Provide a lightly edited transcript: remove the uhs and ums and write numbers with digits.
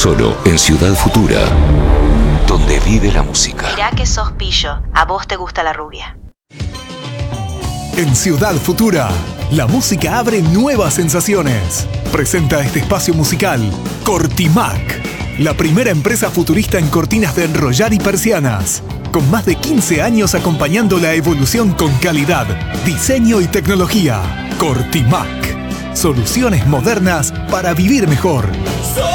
Solo en Ciudad Futura, donde vive la música. Mirá que sos pillo, a vos te gusta la rubia. En Ciudad Futura, la música abre nuevas sensaciones. Presenta este espacio musical Cortimac, la primera empresa futurista en cortinas de enrollar y persianas, con más de 15 años acompañando la evolución con calidad, diseño y tecnología. Cortimac, soluciones modernas para vivir mejor.